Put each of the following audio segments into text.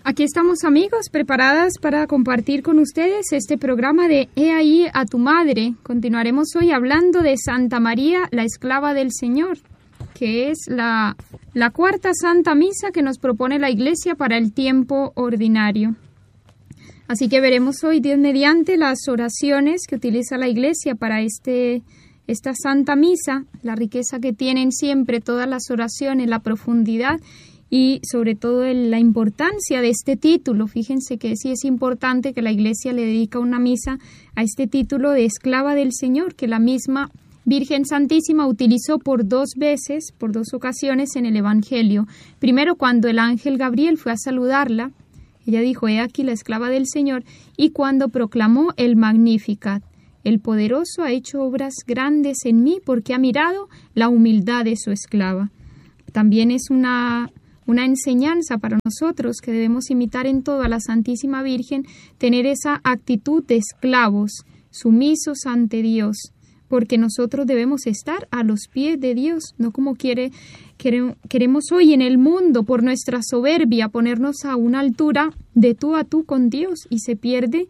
Aquí estamos, amigos, preparadas para compartir con ustedes este programa de He ahí a tu madre. Continuaremos hoy hablando de Santa María, la esclava del Señor, que es la cuarta Santa Misa que nos propone la Iglesia para el tiempo ordinario. Así que veremos hoy, Dios mediante, las oraciones que utiliza la Iglesia para esta Santa Misa, la riqueza que tienen siempre todas las oraciones, la profundidad y sobre todo la importancia de este título. Fíjense que sí es importante que la Iglesia le dedica una misa a este título de esclava del Señor, que la misma Virgen Santísima utilizó por dos ocasiones en el Evangelio. Primero, cuando el ángel Gabriel fue a saludarla, ella dijo: «He aquí la esclava del Señor», y cuando proclamó el Magnificat: «El poderoso ha hecho obras grandes en mí porque ha mirado la humildad de su esclava». También es una enseñanza para nosotros que debemos imitar en todo a la Santísima Virgen, tener esa actitud de esclavos, sumisos ante Dios, porque nosotros debemos estar a los pies de Dios, no como queremos hoy en el mundo, por nuestra soberbia, ponernos a una altura de tú a tú con Dios, y se pierde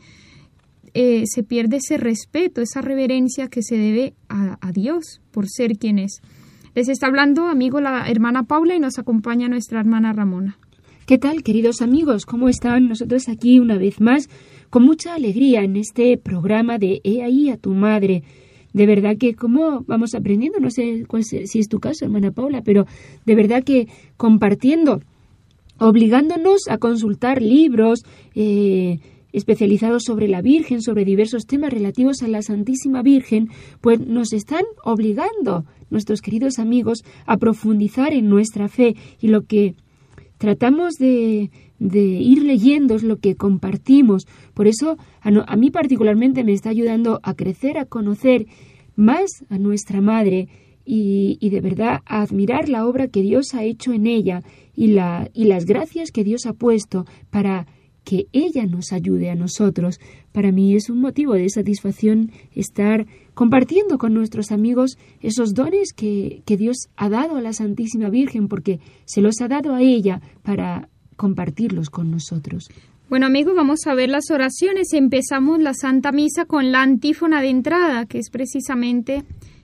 ese respeto, esa reverencia que se debe a Dios por ser quien es. Les está hablando, amigo, la hermana Paula, y nos acompaña nuestra hermana Ramona. ¿Qué tal, queridos amigos? ¿Cómo están? Nosotros aquí una vez más, con mucha alegría en este programa de He ahí a tu madre. De verdad que como vamos aprendiendo, no sé si es tu caso, hermana Paula, pero de verdad que compartiendo, obligándonos a consultar libros especializados sobre la Virgen, sobre diversos temas relativos a la Santísima Virgen, pues nos están obligando, nuestros queridos amigos, a profundizar en nuestra fe, y lo que tratamos de ir leyendo es lo que compartimos. Por eso a mí particularmente me está ayudando a crecer, a conocer más a nuestra Madre y de verdad a admirar la obra que Dios ha hecho en ella y las gracias que Dios ha puesto para que ella nos ayude a nosotros. Para mí es un motivo de satisfacción estar compartiendo con nuestros amigos esos dones que Dios ha dado a la Santísima Virgen, porque se los ha dado a ella para compartirlos con nosotros. Bueno, amigos, vamos a ver las oraciones. Empezamos la Santa Misa con la antífona de entrada, que es precisamente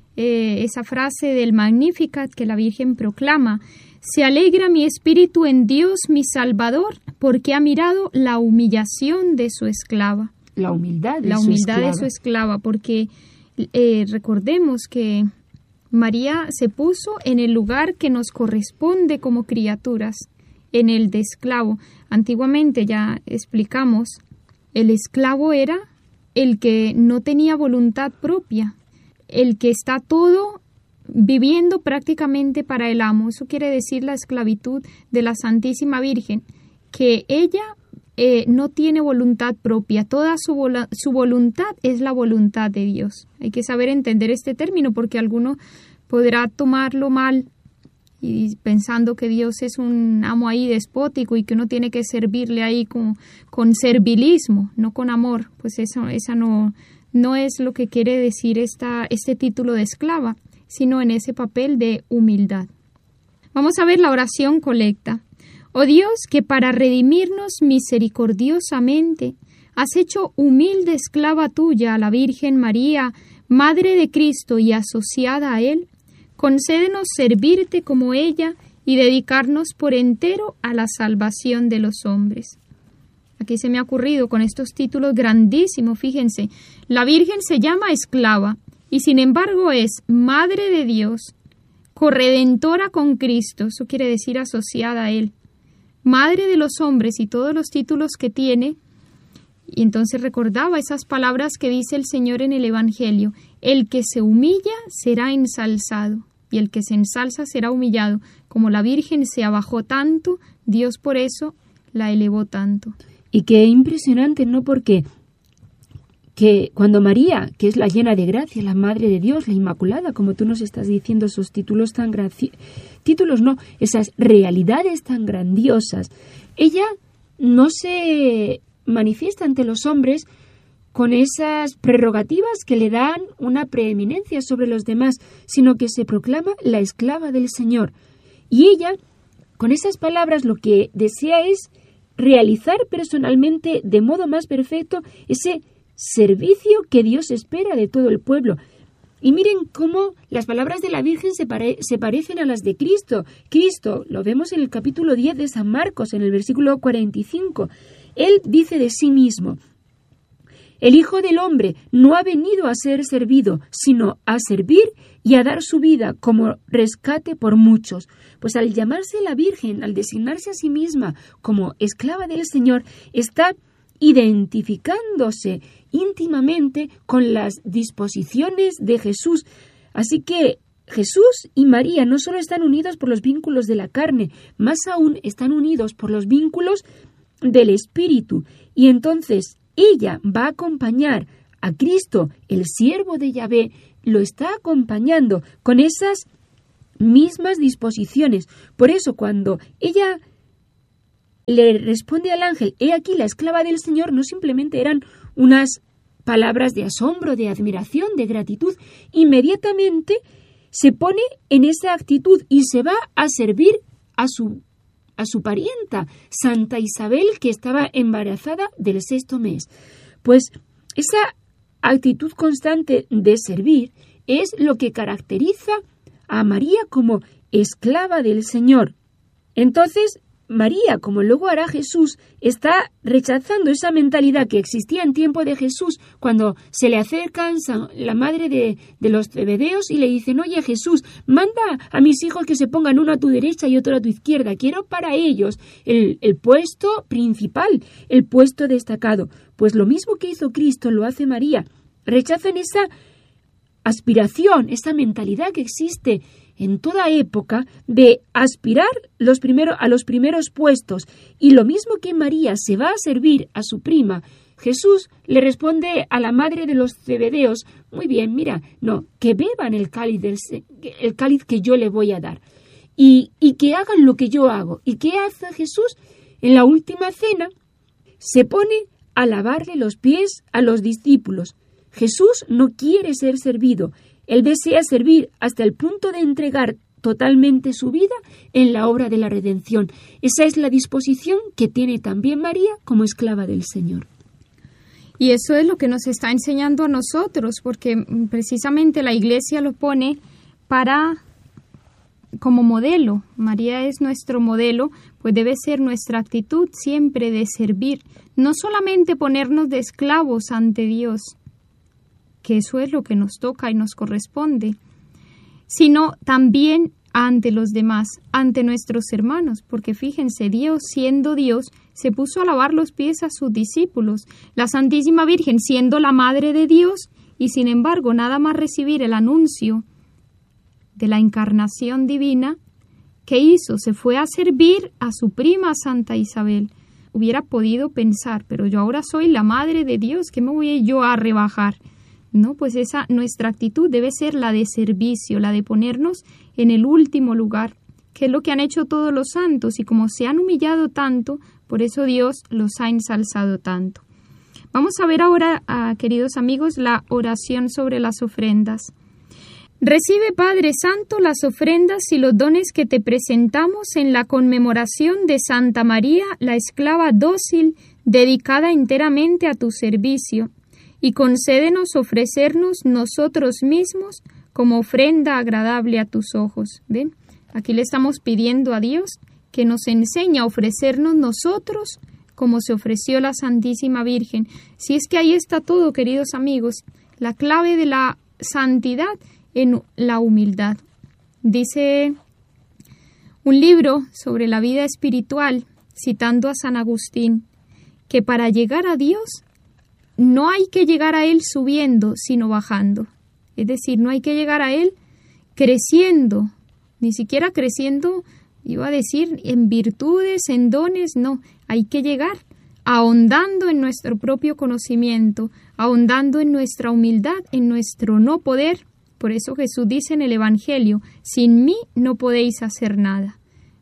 esa frase del Magnificat que la Virgen proclama: «Se alegra mi espíritu en Dios mi Salvador, porque ha mirado la humillación de su esclava». La humildad de su esclava, porque recordemos que María se puso en el lugar que nos corresponde como criaturas, en el de esclavo. Antiguamente, ya explicamos, el esclavo era el que no tenía voluntad propia, el que está todo viviendo prácticamente para el amo. Eso quiere decir la esclavitud de la Santísima Virgen, que ella no tiene voluntad propia, toda su voluntad es la voluntad de Dios. Hay que saber entender este término, porque alguno podrá tomarlo mal y pensando que Dios es un amo ahí despótico y que uno tiene que servirle ahí con servilismo, no con amor. Pues esa no es lo que quiere decir este título de esclava, sino en ese papel de humildad. Vamos a ver la oración colecta. Oh Dios, que para redimirnos misericordiosamente has hecho humilde esclava tuya a la Virgen María, Madre de Cristo y asociada a Él, concédenos servirte como ella y dedicarnos por entero a la salvación de los hombres. Aquí se me ha ocurrido con estos títulos grandísimos, fíjense, la Virgen se llama esclava y sin embargo es Madre de Dios, corredentora con Cristo, eso quiere decir asociada a Él, Madre de los hombres y todos los títulos que tiene. Y entonces recordaba esas palabras que dice el Señor en el Evangelio: el que se humilla será ensalzado y el que se ensalza será humillado. Como la Virgen se abajó tanto, Dios por eso la elevó tanto. Y qué impresionante, ¿no? Porque que cuando María, que es la llena de gracia, la Madre de Dios, la Inmaculada, como tú nos estás diciendo, esos títulos tan esas realidades tan grandiosas, ella no se manifiesta ante los hombres con esas prerrogativas que le dan una preeminencia sobre los demás, sino que se proclama la esclava del Señor. Y ella, con esas palabras, lo que desea es realizar personalmente de modo más perfecto ese servicio que Dios espera de todo el pueblo. Y miren cómo las palabras de la Virgen se parecen a las de Cristo. Cristo, lo vemos en el capítulo 10 de San Marcos, en el versículo 45. Él dice de sí mismo: el Hijo del Hombre no ha venido a ser servido, sino a servir y a dar su vida como rescate por muchos. Pues al llamarse la Virgen, al designarse a sí misma como esclava del Señor, está identificándose íntimamente con las disposiciones de Jesús. Así que Jesús y María no solo están unidos por los vínculos de la carne, más aún están unidos por los vínculos del Espíritu. Y entonces ella va a acompañar a Cristo, el siervo de Yahvé, lo está acompañando con esas mismas disposiciones. Por eso cuando ella le responde al ángel: he aquí la esclava del Señor, no simplemente eran unas palabras de asombro, de admiración, de gratitud. Inmediatamente se pone en esa actitud y se va a servir a su parienta, Santa Isabel, que estaba embarazada del 6º mes. Pues esa actitud constante de servir es lo que caracteriza a María como esclava del Señor. Entonces, María, como luego hará Jesús, está rechazando esa mentalidad que existía en tiempo de Jesús, cuando se le acerca la madre de los Zebedeos y le dicen: oye, Jesús, manda a mis hijos que se pongan uno a tu derecha y otro a tu izquierda. Quiero para ellos el puesto principal, el puesto destacado. Pues lo mismo que hizo Cristo lo hace María. Rechazan esa aspiración, esa mentalidad que existe en toda época de aspirar a los primeros puestos. Y lo mismo que María se va a servir a su prima, Jesús le responde a la madre de los Zebedeos: muy bien, mira, no, que beban el cáliz que yo le voy a dar y que hagan lo que yo hago. ¿Y qué hace Jesús? En la última cena se pone a lavarle los pies a los discípulos. Jesús no quiere ser servido. Él desea servir hasta el punto de entregar totalmente su vida en la obra de la redención. Esa es la disposición que tiene también María como esclava del Señor. Y eso es lo que nos está enseñando a nosotros, porque precisamente la Iglesia lo pone como modelo. María es nuestro modelo, pues debe ser nuestra actitud siempre de servir, no solamente ponernos de esclavos ante Dios, que eso es lo que nos toca y nos corresponde, sino también ante los demás, ante nuestros hermanos, porque fíjense, Dios, siendo Dios, se puso a lavar los pies a sus discípulos, la Santísima Virgen siendo la Madre de Dios, y sin embargo, nada más recibir el anuncio de la encarnación divina, ¿qué hizo? Se fue a servir a su prima Santa Isabel. Hubiera podido pensar: pero yo ahora soy la Madre de Dios, ¿qué me voy yo a rebajar? No, pues nuestra actitud debe ser la de servicio, la de ponernos en el último lugar, que es lo que han hecho todos los santos, y como se han humillado tanto, por eso Dios los ha ensalzado tanto. Vamos a ver ahora, queridos amigos, la oración sobre las ofrendas. Recibe, Padre Santo, las ofrendas y los dones que te presentamos en la conmemoración de Santa María, la esclava dócil, dedicada enteramente a tu servicio, y concédenos ofrecernos nosotros mismos como ofrenda agradable a tus ojos. ¿Ven? Aquí le estamos pidiendo a Dios que nos enseñe a ofrecernos nosotros como se ofreció la Santísima Virgen. Si es que ahí está todo, queridos amigos, la clave de la santidad en la humildad. Dice un libro sobre la vida espiritual, citando a San Agustín, que para llegar a Dios no hay que llegar a Él subiendo, sino bajando. Es decir, no hay que llegar a Él creciendo, ni siquiera creciendo, iba a decir, en virtudes, en dones, no. Hay que llegar ahondando en nuestro propio conocimiento, ahondando en nuestra humildad, en nuestro no poder. Por eso Jesús dice en el Evangelio: sin mí no podéis hacer nada.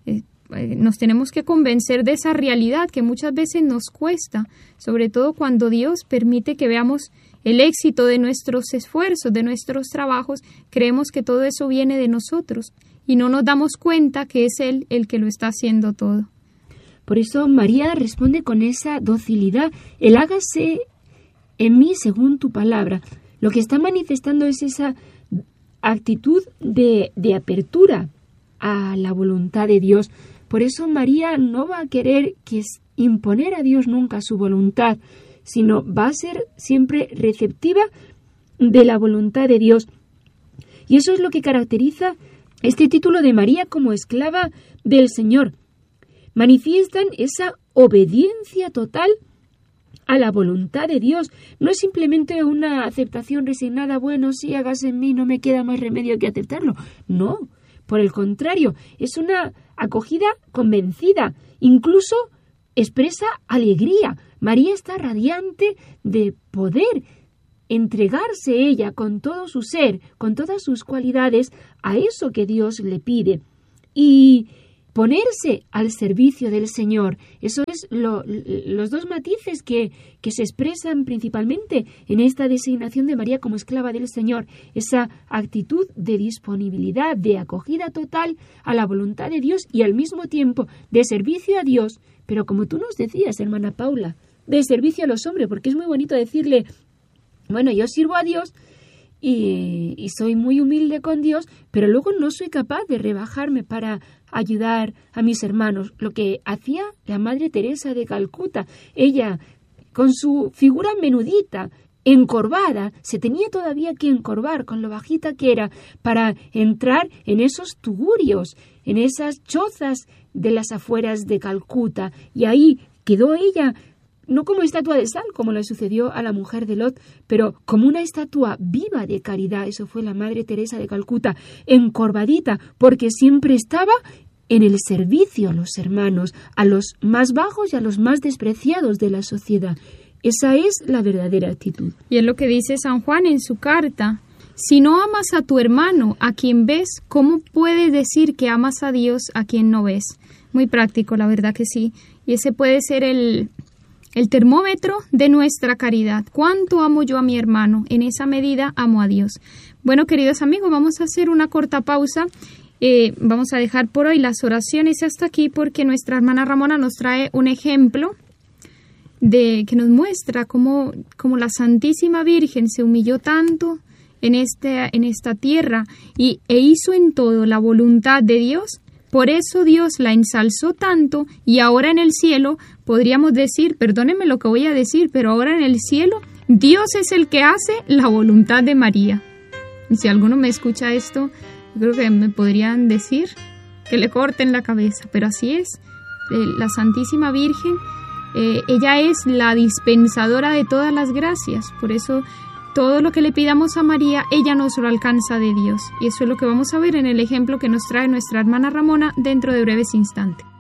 Nos tenemos que convencer de esa realidad que muchas veces nos cuesta, sobre todo cuando Dios permite que veamos el éxito de nuestros esfuerzos, de nuestros trabajos. Creemos que todo eso viene de nosotros y no nos damos cuenta que es Él el que lo está haciendo todo. Por eso María responde con esa docilidad, el hágase en mí según tu palabra. Lo que está manifestando es esa actitud de apertura a la voluntad de Dios. Por eso María no va a querer imponer a Dios nunca su voluntad, sino va a ser siempre receptiva de la voluntad de Dios. Y eso es lo que caracteriza este título de María como esclava del Señor. Manifiestan esa obediencia total a la voluntad de Dios. No es simplemente una aceptación resignada, bueno, sí, hágase en mí, no me queda más remedio que aceptarlo. No, por el contrario, es una acogida convencida, incluso expresa alegría. María está radiante de poder entregarse ella con todo su ser, con todas sus cualidades, a eso que Dios le pide. Y ponerse al servicio del Señor. Eso es los dos matices que se expresan principalmente en esta designación de María como esclava del Señor. Esa actitud de disponibilidad, de acogida total a la voluntad de Dios y al mismo tiempo de servicio a Dios, pero como tú nos decías, hermana Paula, de servicio a los hombres, porque es muy bonito decirle, bueno, yo sirvo a Dios y soy muy humilde con Dios, pero luego no soy capaz de rebajarme para ayudar a mis hermanos. Lo que hacía la Madre Teresa de Calcuta, ella con su figura menudita, encorvada, se tenía todavía que encorvar con lo bajita que era para entrar en esos tugurios, en esas chozas de las afueras de Calcuta, y ahí quedó ella no como estatua de sal, como le sucedió a la mujer de Lot, pero como una estatua viva de caridad. Eso fue la Madre Teresa de Calcuta, encorvadita, porque siempre estaba en el servicio a los hermanos, a los más bajos y a los más despreciados de la sociedad. Esa es la verdadera actitud. Y es lo que dice San Juan en su carta. Si no amas a tu hermano, a quien ves, ¿cómo puedes decir que amas a Dios a quien no ves? Muy práctico, la verdad que sí. Y ese puede ser el termómetro de nuestra caridad. ¿Cuánto amo yo a mi hermano? En esa medida amo a Dios. Bueno, queridos amigos, vamos a hacer una corta pausa. Vamos a dejar por hoy las oraciones hasta aquí porque nuestra hermana Ramona nos trae un ejemplo que nos muestra cómo la Santísima Virgen se humilló tanto en esta tierra e hizo en todo la voluntad de Dios. Por eso Dios la ensalzó tanto y ahora en el cielo podríamos decir, perdónenme lo que voy a decir, pero ahora en el cielo Dios es el que hace la voluntad de María. Y si alguno me escucha esto, yo creo que me podrían decir que le corten la cabeza, pero así es. La Santísima Virgen, ella es la dispensadora de todas las gracias, por eso todo lo que le pidamos a María, ella nos lo alcanza de Dios. Y eso es lo que vamos a ver en el ejemplo que nos trae nuestra hermana Ramona dentro de breves instantes.